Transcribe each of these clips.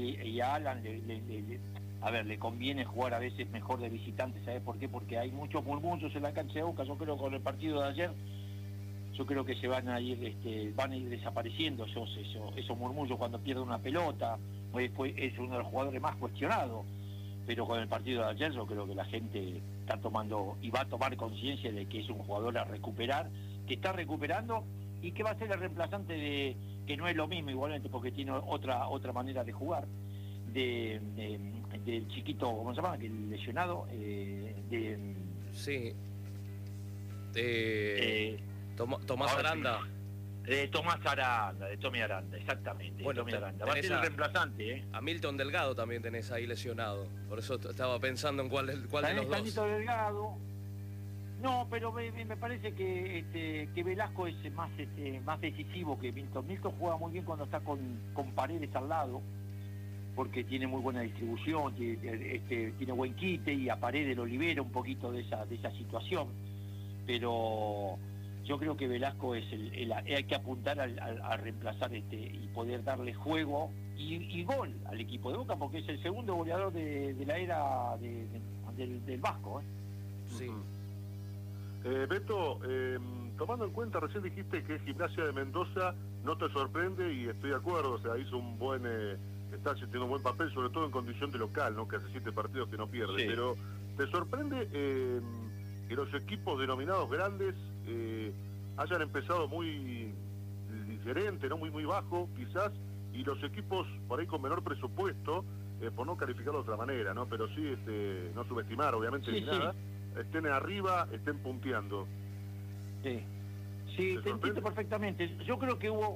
y a Alan a ver, le conviene jugar a veces mejor de visitante, ¿sabes por qué? Porque hay muchos murmullos en la cancha de Boca. Yo creo que con el partido de ayer, yo creo que se van a ir desapareciendo esos murmullos cuando pierde una pelota. Es uno de los jugadores más cuestionados, pero con el partido de ayer yo creo que la gente está tomando y va a tomar conciencia de que es un jugador a recuperar, que está recuperando y que va a ser el reemplazante de, que no es lo mismo igualmente porque tiene otra manera de jugar, del chiquito, ¿cómo se llama? El lesionado, Sí. Tomás ahora Aranda. De Tomás Aranda, de Tommy Aranda, exactamente. Bueno, Tommy Aranda. Va a ser el reemplazante, ¿eh? A Milton Delgado también tenés ahí lesionado. Por eso estaba pensando en cuál de los dos. Milton Delgado. No, pero me parece que Velasco es más decisivo que Milton. Milton juega muy bien cuando está con Paredes al lado, porque tiene muy buena distribución, tiene buen quite y a Paredes lo libera un poquito de esa situación. Pero yo creo que Velasco es hay que apuntar a reemplazar y poder darle juego y gol al equipo de Boca, porque es el segundo goleador de la era del Vasco, ¿eh? Sí. Beto, tomando en cuenta, recién dijiste que Gimnasia de Mendoza no te sorprende y estoy de acuerdo, o sea, hizo un buen, está haciendo un buen papel, sobre todo en condición de local, ¿no? Que hace 7 partidos que no pierde, Sí. Pero ¿te sorprende que los equipos denominados grandes hayan empezado muy diferente, ¿no? Muy bajo, quizás, y los equipos por ahí con menor presupuesto, por no calificarlo de otra manera, ¿no? Pero sí, no subestimar, obviamente, Sí, ni nada, estén arriba, estén punteando. Sí, te entiendo perfectamente. Yo creo que hubo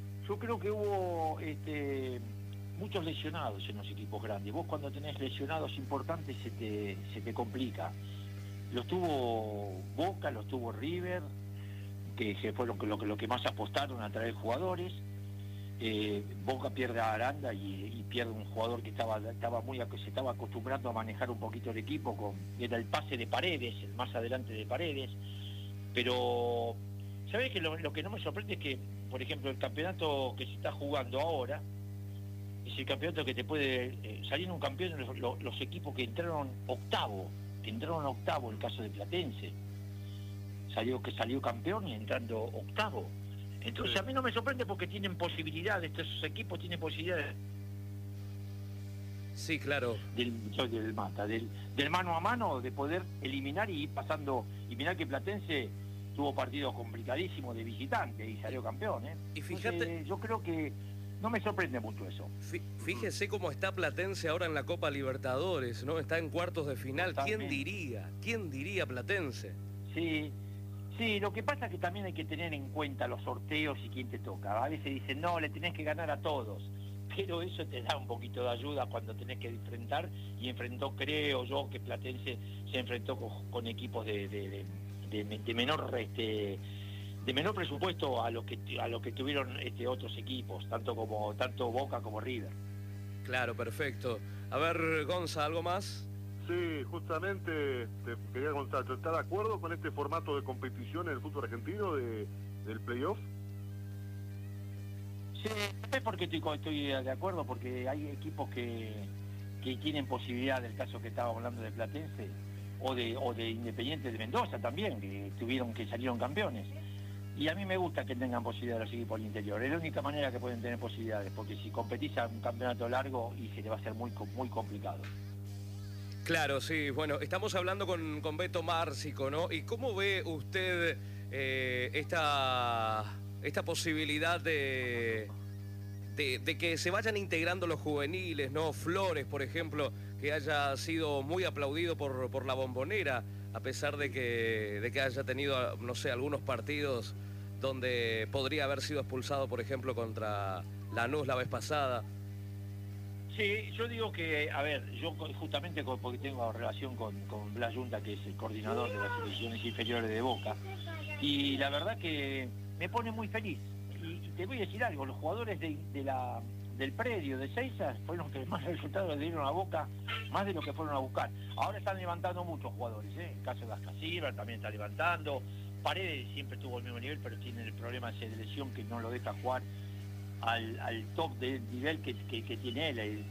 muchos lesionados en los equipos grandes. Vos cuando tenés lesionados importantes se te complica. Los tuvo Boca, los tuvo River, que fue lo que más apostaron a traer jugadores. Boca pierde a Aranda y pierde un jugador que se estaba acostumbrando a manejar un poquito el equipo, era el pase de Paredes, el más adelante de Paredes. Pero ¿sabés que lo que no me sorprende es que, por ejemplo, el campeonato que se está jugando ahora es el campeonato que te puede salir un campeón los equipos que entraron octavo, el caso de Platense salió campeón y entrando octavo. Entonces a mí no me sorprende porque tienen posibilidades, estos equipos tienen posibilidades. Sí, claro. Del mano a mano, de poder eliminar y ir pasando. Y mirá que Platense tuvo partidos complicadísimos de visitante y salió campeón, ¿eh? Y fíjate, entonces, yo creo que no me sorprende mucho eso. Fíjese cómo está Platense ahora en la Copa Libertadores, ¿no? Está en cuartos de final. Totalmente. ¿Quién diría Platense? Sí, lo que pasa es que también hay que tener en cuenta los sorteos y quién te toca. A veces dicen, no, le tenés que ganar a todos. Pero eso te da un poquito de ayuda cuando tenés que enfrentar, y creo yo, que Platense se enfrentó con equipos de menor presupuesto a los que tuvieron otros equipos, tanto Boca como River. Claro, perfecto. A ver, Gonza, ¿algo más? Sí, justamente te quería contar, ¿estás de acuerdo con este formato de competición en el fútbol argentino del playoff? Sí, porque estoy de acuerdo, porque hay equipos que tienen posibilidad, del caso que estábamos hablando de Platense, o de Independiente de Mendoza también, que salieron campeones. Y a mí me gusta que tengan posibilidad los equipos del interior. Es la única manera que pueden tener posibilidades, porque si competís a un campeonato largo y se le va a hacer muy complicado. Claro, sí. Bueno, estamos hablando con Beto Márcico, ¿no? ¿Y cómo ve usted esta posibilidad de que se vayan integrando los juveniles, ¿no? Flores, por ejemplo, que haya sido muy aplaudido por la Bombonera, a pesar de que haya tenido, no sé, algunos partidos donde podría haber sido expulsado, por ejemplo, contra Lanús la vez pasada. Sí, yo digo que, a ver, yo justamente porque tengo relación con Blas Yunta, que es el coordinador de las divisiones inferiores de Boca, y la verdad que me pone muy feliz. Y te voy a decir algo, los jugadores del predio de Seiza fueron los que más resultados le dieron a Boca, más de lo que fueron a buscar. Ahora están levantando muchos jugadores, ¿eh? El caso de Gasca Silva también está levantando. Paredes siempre tuvo el mismo nivel, pero tiene el problema de lesión que no lo deja jugar al top del nivel que tiene él.